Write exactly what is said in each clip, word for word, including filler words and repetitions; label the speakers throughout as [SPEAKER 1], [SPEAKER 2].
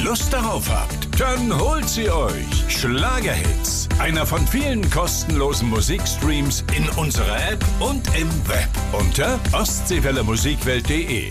[SPEAKER 1] Lust darauf habt, dann holt sie euch. Schlagerhits, einer von vielen kostenlosen Musikstreams in unserer App und im Web unter ostseewelle musikwelt punkt de.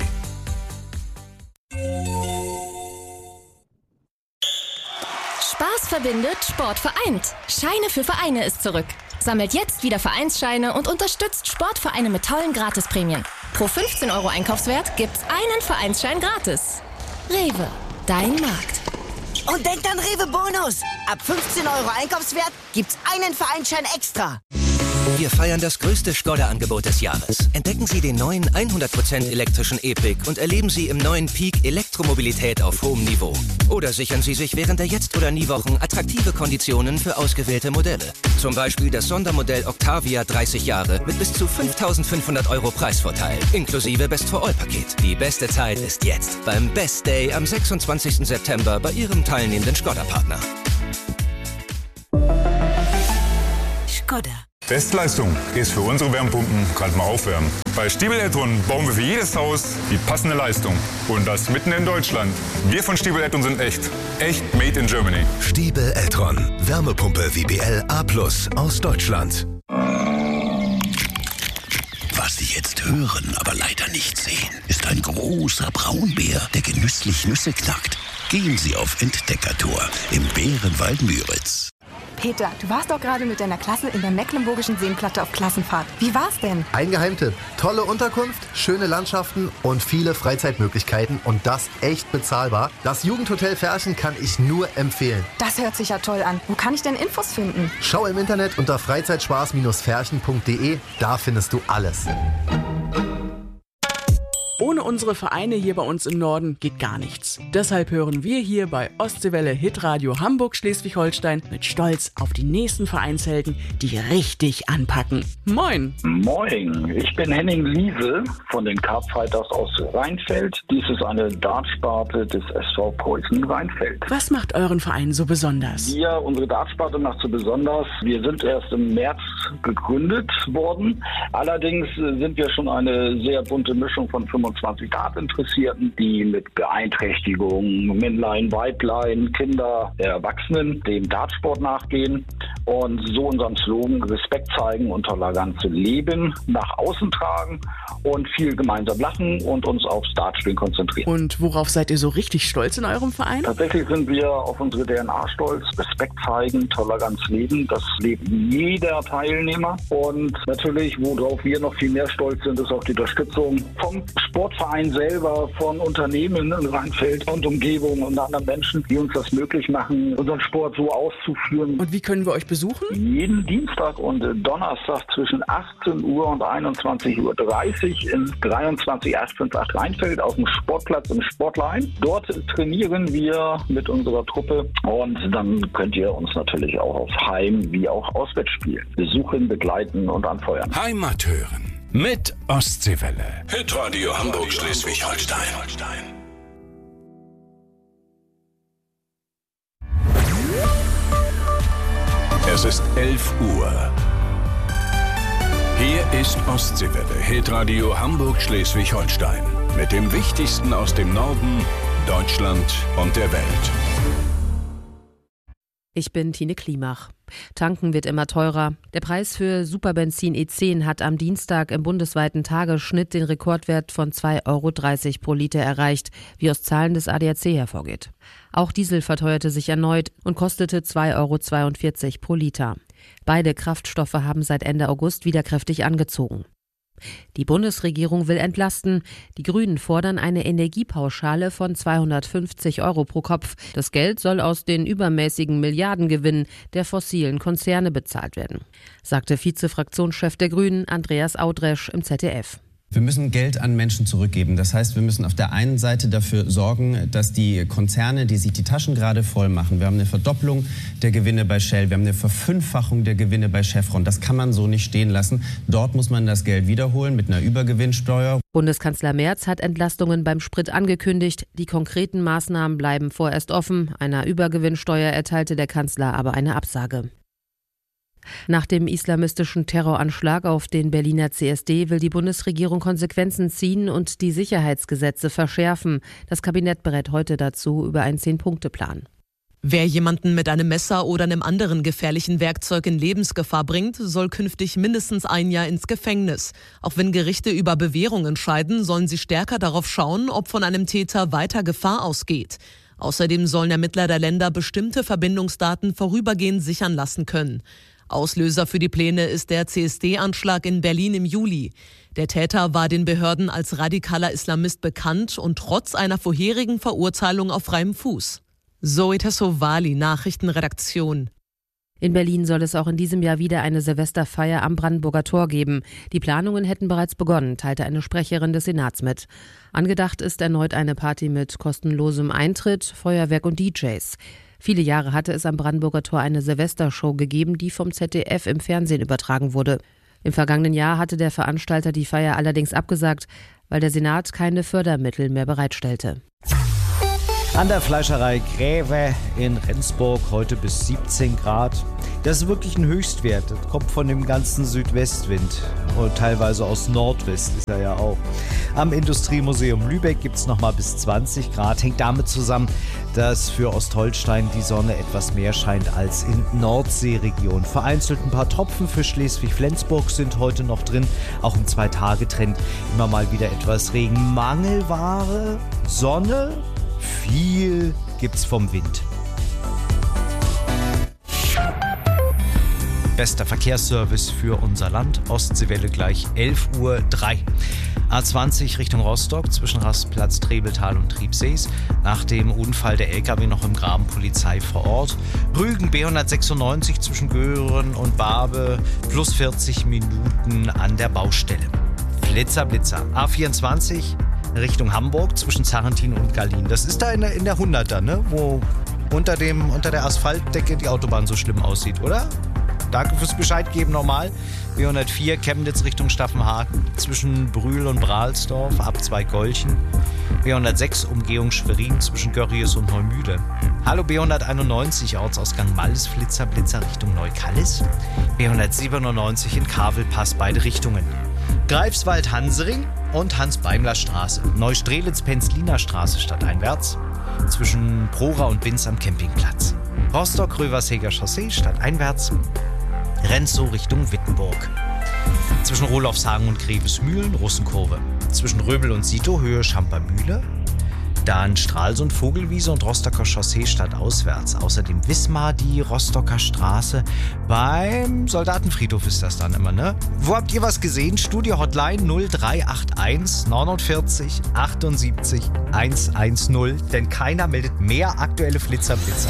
[SPEAKER 2] Spaß verbindet, Sport vereint. Scheine für Vereine ist zurück. Sammelt jetzt wieder Vereinsscheine und unterstützt Sportvereine mit tollen Gratisprämien. Pro fünfzehn Euro Einkaufswert gibt's einen Vereinsschein gratis. Rewe, dein Markt.
[SPEAKER 3] Und denkt an Rewe Bonus. Ab fünfzehn Euro Einkaufswert gibt's einen Vereinsschein extra.
[SPEAKER 4] Wir feiern das größte Skoda-Angebot des Jahres. Entdecken Sie den neuen hundert Prozent elektrischen E-Pick und erleben Sie im neuen Peak Elektromobilität auf hohem Niveau. Oder sichern Sie sich während der Jetzt- oder Nie-Wochen attraktive Konditionen für ausgewählte Modelle. Zum Beispiel das Sondermodell Octavia dreißig Jahre mit bis zu fünftausendfünfhundert Euro Preisvorteil, inklusive Best-for-All-Paket. Die beste Zeit ist jetzt beim Best Day am sechsundzwanzigsten September bei Ihrem teilnehmenden Skoda-Partner.
[SPEAKER 3] Skoda.
[SPEAKER 5] Bestleistung ist für unsere Wärmepumpen gerade mal aufwärmen. Bei Stiebel Eltron bauen wir für jedes Haus die passende Leistung. Und das mitten in Deutschland. Wir von Stiebel Eltron sind echt. Echt made in Germany.
[SPEAKER 1] Stiebel Eltron. Wärmepumpe W B L A plus aus Deutschland.
[SPEAKER 6] Was Sie jetzt hören, aber leider nicht sehen, ist ein großer Braunbär, der genüsslich Nüsse knackt. Gehen Sie auf Entdeckertour im Bärenwald Müritz.
[SPEAKER 7] Peter, du warst doch gerade mit deiner Klasse in der Mecklenburgischen Seenplatte auf Klassenfahrt. Wie war's denn?
[SPEAKER 8] Ein Geheimtipp. Tolle Unterkunft, schöne Landschaften und viele Freizeitmöglichkeiten und das echt bezahlbar. Das Jugendhotel Ferchen kann ich nur empfehlen.
[SPEAKER 7] Das hört sich ja toll an. Wo kann ich denn Infos finden?
[SPEAKER 8] Schau im Internet unter freizeitspaß Ferchen punkt de. Da findest du alles.
[SPEAKER 9] Ohne unsere Vereine hier bei uns im Norden geht gar nichts. Deshalb hören wir hier bei Ostseewelle Hitradio Hamburg-Schleswig-Holstein mit Stolz auf die nächsten Vereinshelden, die richtig anpacken. Moin!
[SPEAKER 10] Moin! Ich bin Henning Liese von den Carpfighters aus Rheinfeld. Dies ist eine Dartsparte des S V Preußen Rheinfeld.
[SPEAKER 9] Was macht euren Verein so besonders?
[SPEAKER 10] Ja, unsere Dartsparte macht so besonders. Wir sind erst im März gegründet worden. Allerdings sind wir schon eine sehr bunte Mischung von fünfundzwanzig Dartinteressierten, die mit Beeinträchtigungen, Männlein, Weiblein, Kinder, Erwachsenen dem Dartsport nachgehen und so unseren Slogan Respekt zeigen und Toleranz leben nach außen tragen und viel gemeinsam lachen und uns aufs Dartspielen konzentrieren.
[SPEAKER 9] Und worauf seid ihr so richtig stolz in eurem Verein?
[SPEAKER 10] Tatsächlich sind wir auf unsere D N A stolz. Respekt zeigen, Toleranz leben, das lebt jeder Teilnehmer. Und natürlich, worauf wir noch viel mehr stolz sind, ist auf die Unterstützung vom Sportverein selber, von Unternehmen in Rheinfeld und Umgebung und anderen Menschen, die uns das möglich machen, unseren Sport so auszuführen.
[SPEAKER 9] Und wie können wir euch besuchen?
[SPEAKER 10] Jeden Dienstag und Donnerstag zwischen achtzehn Uhr und einundzwanzig Uhr dreißig in dreiundzwanzig acht fünf acht Rheinfeld auf dem Sportplatz im Sportlein. Dort trainieren wir mit unserer Truppe und dann könnt ihr uns natürlich auch auf Heim- wie auch Auswärtsspielen besuchen, begleiten und anfeuern.
[SPEAKER 1] Heimat hören mit Ostseewelle. Hitradio Hamburg Schleswig-Holstein. Es ist elf Uhr. Hier ist Ostseewelle, Hitradio Hamburg Schleswig-Holstein. Mit dem Wichtigsten aus dem Norden, Deutschland und der Welt.
[SPEAKER 11] Ich bin Tine Klimach. Tanken wird immer teurer. Der Preis für Superbenzin E zehn hat am Dienstag im bundesweiten Tagesschnitt den Rekordwert von zwei Euro dreißig pro Liter erreicht, wie aus Zahlen des A D A C hervorgeht. Auch Diesel verteuerte sich erneut und kostete zwei Euro zweiundvierzig pro Liter. Beide Kraftstoffe haben seit Ende August wieder kräftig angezogen. Die Bundesregierung will entlasten. Die Grünen fordern eine Energiepauschale von zweihundertfünfzig Euro pro Kopf. Das Geld soll aus den übermäßigen Milliardengewinnen der fossilen Konzerne bezahlt werden, sagte Vize-Fraktionschef der Grünen Andreas Audresch im Z D F.
[SPEAKER 12] Wir müssen Geld an Menschen zurückgeben. Das heißt, wir müssen auf der einen Seite dafür sorgen, dass die Konzerne, die sich die Taschen gerade voll machen, wir haben eine Verdopplung der Gewinne bei Shell, wir haben eine Verfünffachung der Gewinne bei Chevron. Das kann man so nicht stehen lassen. Dort muss man das Geld wiederholen mit einer Übergewinnsteuer.
[SPEAKER 11] Bundeskanzler Merz hat Entlastungen beim Sprit angekündigt. Die konkreten Maßnahmen bleiben vorerst offen. Einer Übergewinnsteuer erteilte der Kanzler aber eine Absage. Nach dem islamistischen Terroranschlag auf den Berliner C S D will die Bundesregierung Konsequenzen ziehen und die Sicherheitsgesetze verschärfen. Das Kabinett berät heute dazu über einen Zehn-Punkte-Plan.
[SPEAKER 13] Wer jemanden mit einem Messer oder einem anderen gefährlichen Werkzeug in Lebensgefahr bringt, soll künftig mindestens ein Jahr ins Gefängnis. Auch wenn Gerichte über Bewährung entscheiden, sollen sie stärker darauf schauen, ob von einem Täter weiter Gefahr ausgeht. Außerdem sollen Ermittler der Länder bestimmte Verbindungsdaten vorübergehend sichern lassen können. Auslöser für die Pläne ist der C S D-Anschlag in Berlin im Juli. Der Täter war den Behörden als radikaler Islamist bekannt und trotz einer vorherigen Verurteilung auf freiem Fuß. Zoe Tassovali, Nachrichtenredaktion.
[SPEAKER 11] In Berlin soll es auch in diesem Jahr wieder eine Silvesterfeier am Brandenburger Tor geben. Die Planungen hätten bereits begonnen, teilte eine Sprecherin des Senats mit. Angedacht ist erneut eine Party mit kostenlosem Eintritt, Feuerwerk und D Js. Viele Jahre hatte es am Brandenburger Tor eine Silvestershow gegeben, die vom Z D F im Fernsehen übertragen wurde. Im vergangenen Jahr hatte der Veranstalter die Feier allerdings abgesagt, weil der Senat keine Fördermittel mehr bereitstellte.
[SPEAKER 14] An der Fleischerei Gräve in Rendsburg heute bis siebzehn Grad. Das ist wirklich ein Höchstwert. Das kommt von dem ganzen Südwestwind und teilweise aus Nordwest ist er ja auch. Am Industriemuseum Lübeck gibt es nochmal bis zwanzig Grad. Hängt damit zusammen, dass für Ostholstein die Sonne etwas mehr scheint als in Nordseeregion. Vereinzelt ein paar Tropfen für Schleswig-Flensburg sind heute noch drin. Auch im Zwei-Tage-Trend immer mal wieder etwas Regen. Mangelware, Sonne. Viel gibt's vom Wind. Bester Verkehrsservice für unser Land. Ostseewelle gleich elf Uhr drei. A zwanzig Richtung Rostock zwischen Rastplatz Trebeltal und Triebsees. Nach dem Unfall der L K W noch im Graben, Polizei vor Ort. Rügen B hundertsechsundneunzig zwischen Göhren und Barbe plus vierzig Minuten an der Baustelle. Flitzer, Blitzer. A vierundzwanzig Richtung Hamburg zwischen Zarrentin und Gallien. Das ist da in der, in der hunderter, ne? Wo unter, dem, unter der Asphaltdecke die Autobahn so schlimm aussieht, oder? Danke fürs Bescheid geben nochmal. B hundertvier Chemnitz Richtung Staffenhagen zwischen Brühl und Brahlsdorf ab Zweigolchen. B hundertsechs Umgehung Schwerin zwischen Görries und Neumüde. Hallo B hunderteinundneunzig Ortsausgang Malles Flitzer Blitzer Richtung Neukallis. B hundertsiebenundneunzig in Kavelpass beide Richtungen. Greifswald-Hansering und Hans-Beimler-Straße. Neustrelitz-Penzliner Straße stadteinwärts. Zwischen Prora und Binz am Campingplatz. Rostock-Röversheger Chaussee stadteinwärts. Renzow Richtung Wittenburg. Zwischen Rolofshagen und Grevesmühlen Russenkurve. Zwischen Röbel und Sito Höhe Schampermühle. Dann Stralsund, Vogelwiese und Rostocker Chaussee stadtauswärts. Außerdem Wismar, die Rostocker Straße. Beim Soldatenfriedhof ist das dann immer, ne? Wo habt ihr was gesehen? Studio Hotline null drei acht eins neunundvierzig achtundsiebzig hundertzehn. Denn keiner meldet mehr aktuelle Flitzerblitzer.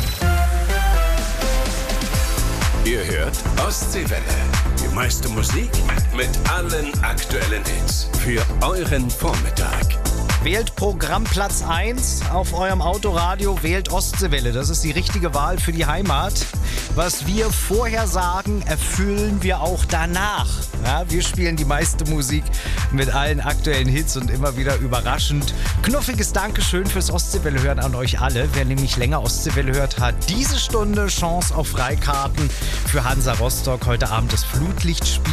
[SPEAKER 1] Ihr hört Ostseewelle. Die meiste Musik mit allen aktuellen Hits. Für euren Vormittag.
[SPEAKER 14] Wählt Programmplatz eins auf eurem Autoradio, wählt Ostseewelle. Das ist die richtige Wahl für die Heimat. Was wir vorher sagen, erfüllen wir auch danach. Ja, wir spielen die meiste Musik mit allen aktuellen Hits und immer wieder überraschend. Knuffiges Dankeschön fürs Ostseewelle hören an euch alle. Wer nämlich länger Ostseewelle hört, hat diese Stunde Chance auf Freikarten für Hansa Rostock. Heute Abend das Flutlichtspiel